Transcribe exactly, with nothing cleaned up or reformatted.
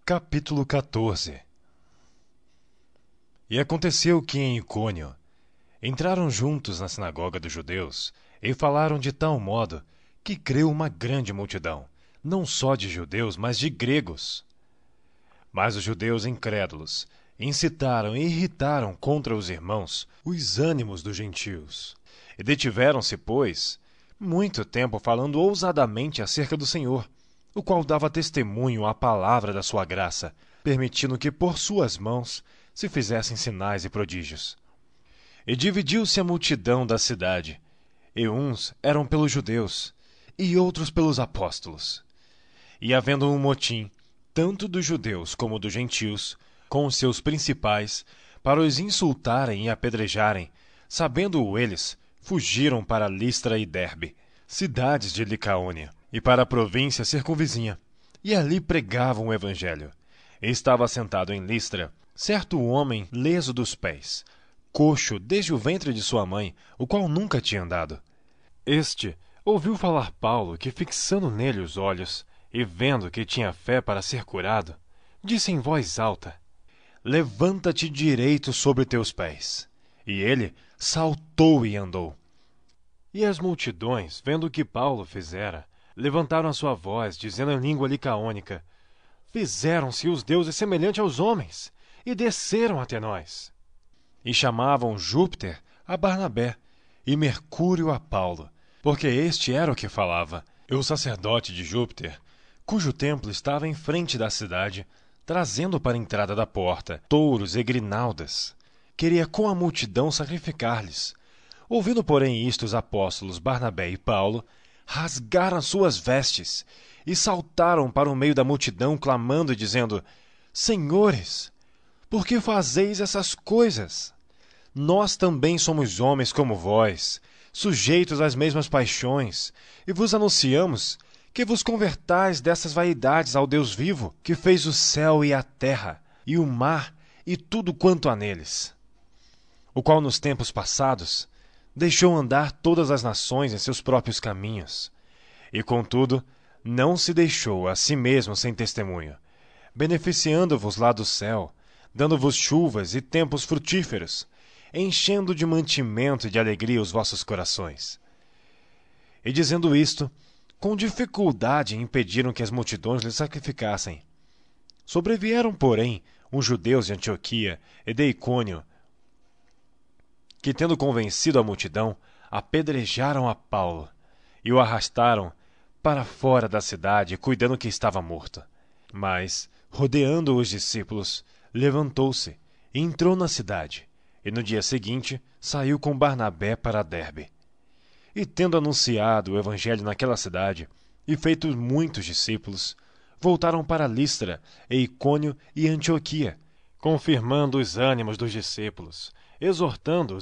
Capítulo quatorze. E aconteceu que em Icônio entraram juntos na sinagoga dos judeus e falaram de tal modo que creu uma grande multidão, não só de judeus, mas de gregos. Mas os judeus incrédulos incitaram e irritaram contra os irmãos os ânimos dos gentios, e detiveram-se, pois, muito tempo falando ousadamente acerca do Senhor, o qual dava testemunho à palavra da sua graça, permitindo que por suas mãos se fizessem sinais e prodígios. E dividiu-se a multidão da cidade, e uns eram pelos judeus, e outros pelos apóstolos. E havendo um motim, tanto dos judeus como dos gentios, com os seus principais, para os insultarem e apedrejarem, sabendo-o eles, fugiram para Listra e Derbe, cidades de Licaônia, e para a província circunvizinha, e ali pregavam o evangelho. E estava sentado em Listra certo homem leso dos pés, coxo desde o ventre de sua mãe, o qual nunca tinha andado. Este ouviu falar Paulo, que fixando nele os olhos, e vendo que tinha fé para ser curado, disse em voz alta: Levanta-te direito sobre teus pés. E ele saltou e andou. E as multidões, vendo o que Paulo fizera, levantaram a sua voz, dizendo em língua licaônica: Fizeram-se os deuses semelhantes aos homens, e desceram até nós. E chamavam Júpiter a Barnabé, e Mercúrio a Paulo, porque este era o que falava. E o sacerdote de Júpiter, cujo templo estava em frente da cidade, trazendo para a entrada da porta touros e grinaldas, queria com a multidão sacrificar-lhes. Ouvindo, porém, isto, os apóstolos Barnabé e Paulo rasgaram suas vestes e saltaram para o meio da multidão, clamando e dizendo: Senhores, por que fazeis essas coisas? Nós também somos homens como vós, sujeitos às mesmas paixões, e vos anunciamos que vos convertais dessas vaidades ao Deus vivo, que fez o céu e a terra, e o mar e tudo quanto há neles, o qual nos tempos passados deixou andar todas as nações em seus próprios caminhos, e contudo não se deixou a si mesmo sem testemunho, beneficiando-vos lá do céu, dando-vos chuvas e tempos frutíferos, enchendo de mantimento e de alegria os vossos corações. E dizendo isto, com dificuldade impediram que as multidões lhe sacrificassem. Sobrevieram, porém, uns judeus de Antioquia e de Icônio, que, tendo convencido a multidão, apedrejaram a Paulo e o arrastaram para fora da cidade, cuidando que estava morto. Mas, rodeando os discípulos, levantou-se e entrou na cidade, e no dia seguinte saiu com Barnabé para Derbe. E tendo anunciado o evangelho naquela cidade, e feito muitos discípulos, voltaram para Listra, e Icônio e Antioquia, confirmando os ânimos dos discípulos, exortando-os